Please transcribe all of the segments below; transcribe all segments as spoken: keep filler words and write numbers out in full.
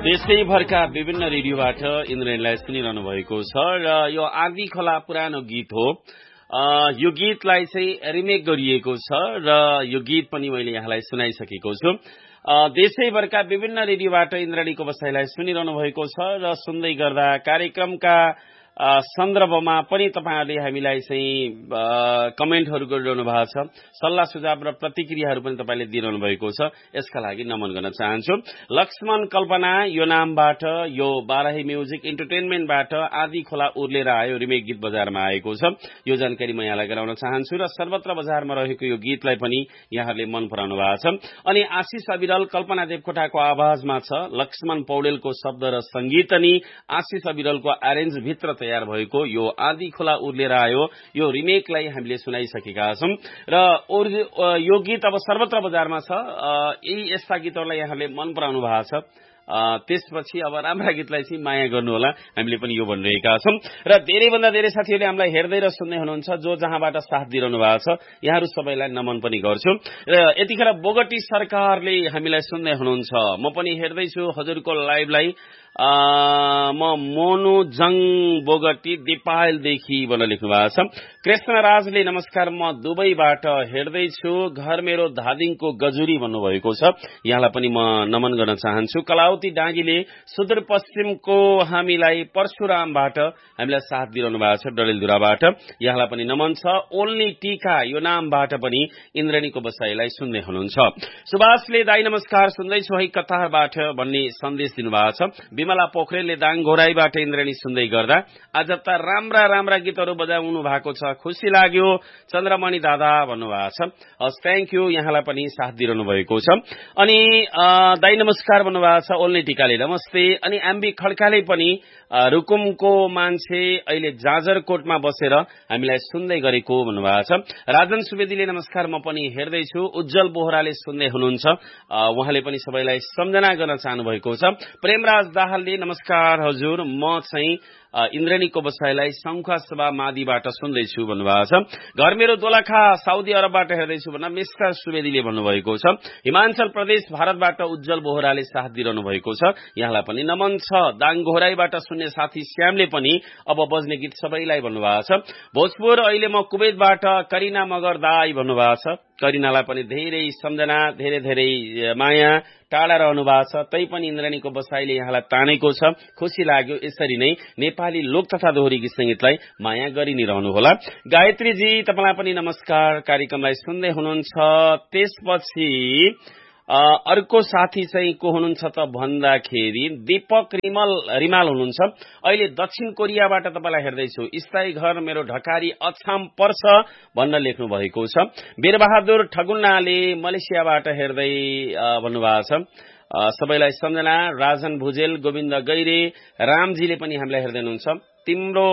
देशैभरका विभिन्न रेडियोबाट इन्द्रेणीलाई सुनिरहनु भएको छ र यो आँधी खोला पुरानो गीत हो। यो गीतलाई चाहिँ रिमेक गरिएको छ र यो गीत पनि मैले यहाँलाई सुनाइसकेको छु। देशैभरका विभिन्न रेडियोबाट इन्द्रेणीको बसाइलाई सुनिरहनु भएको छ र सुन्दै गर्दा कार्यक्रमका सन्दर्भमा पनि तपाईहरुले हामीलाई चाहिँ कमेन्टहरु गरिरहनु भएको छ, सल्लाह सुझाव र प्रतिक्रियाहरु पनि तपाईले दिइरहनु भएको छ। यसका लागि नमन गर्न चाहन्छु। लक्ष्मण कल्पना यो नामबाट यो बाराही म्युजिक इन्टरटेनमेन्टबाट आँधी खोला उर्लेर आयो रिमेक गीत बजारमा आएको छ। यो जानकारी म यहाँलाई गराउन चाहन्छु र सर्वत्र बजारमा रहेको यो गीतलाई पनि यहाँहरूले मन पराउनु भएको छ। अनि आशिष अविरल कल्पना देवकोटाको आवाजमा छ, लक्ष्मण पौडेलको शब्द र संगीत अनि आशिष अविरलको अरेन्ज भित्र तयार भएको यो आँधी खोला उर्लेर आयो यो रिमेकलाई हामीले सुनाइसकेका छौं र यो गीत अब सर्वत्र बजारमा छ। यही यस्ता गीतहरूलाई यहाँले मन पराउनु भएको छ। त्यसपछि अब राम्रा गीतलाई चाहिँ माया गर्नु होला, हामीले पनि यो भनिरहेका छौं र धेरैभन्दा धेरै साथीहरूले हामीलाई हेर्दै र सुन्दै हुनुहुन्छ, जो जहाँबाट साथ दिइरहनु भएको छ यहाँहरू सबैलाई नमन पनि गर्छु। र यतिखेर बोगटी सरकारले हामीलाई सुन्दै हुनुहुन्छ, म पनि हेर्दैछु हजुरको लाइभलाई। म मोनु जङ बोगटी दिपायलदेखि भनेर लेख्नु भएको छ। कृष्ण राजले नमस्कार, म दुबईबाट हेर्दैछु, घर मेरो धादिङको गजुरी भन्नुभएको छ, यहाँलाई पनि म नमन गर्न चाहन्छु। कलावती डाँगीले सुदूरपश्चिमको हामीलाई परशुरामबाट हामीलाई साथ दिइरहनु भएको छ, डडेलधुराबाट, यहाँलाई पनि नमन छ। ओन्ली टीका यो नामबाट पनि इन्द्रेणीको बसाइलाई सुन्दै हुनुहुन्छ। सुभाषले दाई नमस्कार, सुन्दैछु है कतारबाट भन्ने सन्देश दिनुभएको छ। विमला पोखरेलले दाङ घोराईबाट इन्द्रेणी सुन्दै गर्दा आज त राम्रा राम्रा गीतहरू बजाउनु भएको छ, खुसी लाग्यो चन्द्रमणि दादा भन्नुभएको छ। हस्, थ्याङ्क यू, यहाँलाई पनि साथ दिइरहनु भएको छ। अनि दाई नमस्कार भन्नुभएको छ ओल्ने टिकाले नमस्ते। अनि एमबी खड्काले पनि रुकुमको मान्छे अहिले जाजरकोटमा बसेर हामीलाई सुन्दै गरेको भन्नुभएको छ। राजन सुवेदीले नमस्कार, म पनि हेर्दैछु। उज्जवल बोहराले सुन्दै हुनुहुन्छ, उहाँले पनि सबैलाई सम्झना गर्न चाहनु भएको छ। प्रेमराज दाहालले नमस्कार हजुर, म चाहिँ इन्द्रेणीको बसाइलाई शङ्खा सभा मादिबाट सुन्दैछु भन्नुभएको छ। घर मेरो दोलखा साउदी अरबबाट हेर्दैछु भनेर मिस्टर सुवेदीले भन्नुभएको छ। हिमाचल प्रदेश भारतबाट उज्जवल बोहराले साथ दिइरहनु भएको छ, यहाँलाई पनि नमन छ। दाङ घोराईबाट सुन्ने साथी श्यामले पनि अब बज्ने गीत सबैलाई भन्नुभएको छ। भोजपुर अहिले म कुवेतबाट करिना मगर दाई भन्नुभएको छ, करिनालाई पनि धेरै सम्झना धेरै धेरै माया, टाढा रहनु भएको छ, तै पनि इन्द्रेणीको बसाइले यहाँलाई तानेको छ, खुसी लाग्यो। यसरी नै नेपाली लोक तथा दोहोरी गीत संगीतलाई माया गरि नै रहनु होला। गायत्रीजी तपाईलाई पनि नमस्कार, कार्यक्रमलाई सुन्दै हुनुहुन्छ। त्यसपछि अर्को साथी चाहिँ को हुनुहुन्छ त भन्दाखेरि दीपक रिमल रिमाल हुनुहुन्छ, अहिले दक्षिण कोरियाबाट तपाईलाई हेर्दैछु, स्थायी घर मेरो ढकारी अछाम पर्छ भन्न लेख्नु भएको छ। वीरबहादुर ठगुन्नाले मलेसियाबाट हेर्दै भन्नुभएको छ, सबैलाई सम्झना। राजन भुजेल, गोविन्द गैरे, रामजीले पनि हामीलाई हेर्दै हुनुहुन्छ। तिम्रो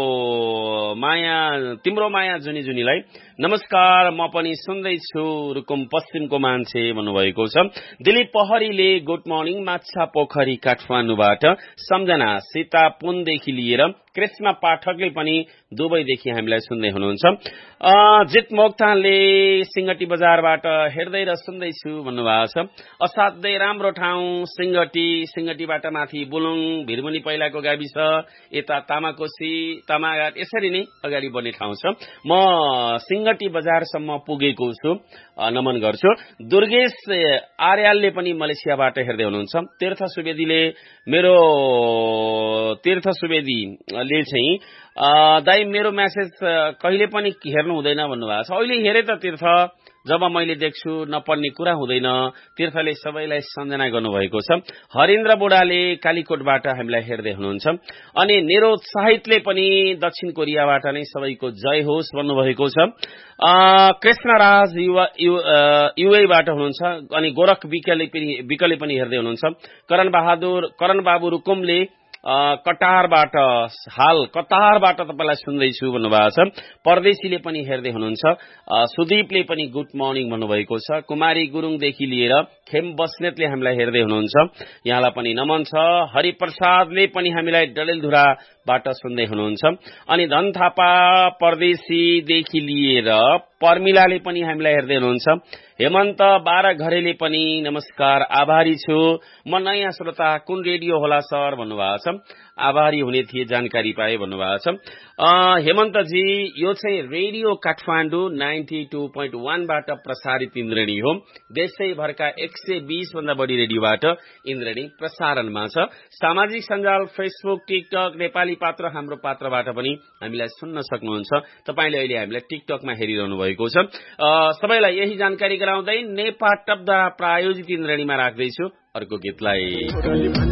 माया तिम्रो माया जुनी जुनीलाई नमस्कार, म पनि सुन्दैछु, रुकुम पश्चिमको मान्छे भन्नुभएको छ। दिलीप पहरीले गुड मर्निङ, माछा पोखरी काठमाडौँबाट सम्झना। सीता पुनदेखि लिएर कृष्ण पाठकले पनि दुबईदेखि हामीलाई सुन्दै हुनुहुन्छ। जित मोक्तानले सिंगटी बजारबाट हेर्दै र सुन्दैछु भन्नुभएको छ। असाध्यै राम्रो ठाउँ सिंगटी, सिंगटीबाट माथि बुलुङ, भिरमुनी पहिलाको गाविस, यता तामाकोशी, तामाघाट, यसरी नै अगाडि बढ्ने ठाउँ छ। म सिंगटी बजारसम्म पुगेको छु, नमन गर्छु। दुर्गेश आर्यालले पनि मलेसियाबाट हेर्दै हुनुहुन्छ। तीर्थ सुवेदीले मेरो तीर्थ सुवेदीले चाहिँ दाइ मेरो म्यासेज कहिले पनि हेर्नु हुँदैन भन्नुभएको छ। अहिले हेरे त तीर्थ, जब मैले देख्छु नपढ्ने कुरा हुँदैन। तीर्थले सबैलाई सम्झना गर्नुभएको छ। हरेन्द्र बुढाले कालीकोटबाट हामीलाई हेर्दै हुनुहुन्छ। अनि निरोध साहित्यले पनि दक्षिण कोरियाबाट नै सबैको जय होस् भन्नुभएको छ। कृष्णराज युवा युएबाट हुनुहुन्छ। अनि गोरख विकले पनि विकले पनि हेर्दै हुनुहुन्छ। करण बहादुर करण बाबु रुकुमले कटारबाट हाल कतारबाट तपाईलाई सुन्दैछु भन्नुभएको छ। परदेशीले पनि हेर्दै हुनुहुन्छ। सुदीपले पनि गुड मर्निङ भन्नुभएको छ। कुमारी गुरुङदेखि लिएर खेम बस्नेतले हामीलाई हेर्दै हुनुहुन्छ, यहाँलाई पनि नमन छ। हरिप्रसादले पनि हामीलाई डडेलधुरा बाट सुन्दै हुनुहुन्छ। अनि धन थापा परदेशीदेखि लिएर पर्मिलाले पनि हामीलाई हेर्दै हुनुहुन्छ। हेमन्त बाह्र घरेले पनि नमस्कार, आभारी छु, म नयाँ श्रोता, कुन रेडियो होला सर भन्नुभएको छ। आभारी हुने थिए, जानकारी पाए भन्नुभएको छ। हेमन्तजी, यो चाहिँ radio Kathmandu ninety two point वन बाट प्रसारित इन्द्रेणी हो। देशैभरका एक सय बीस भन्दा बढी रेडियोबाट इन्द्रेणी प्रसारणमा छ। सामाजिक सञ्जाल फेसबुक, टिकटक, नेपाली पात्र हाम्रो पात्रबाट पनि हामीलाई सुन्न सक्नुहुन्छ। तपाईले अहिले हामीलाई टिकटकमा हेरिरहनु भएको छ। सबैलाई यही जानकारी गराउँदै नेपा टपद्वारा प्रायोजित इन्द्रेणीमा राख्दैछु अर्को गीतलाई।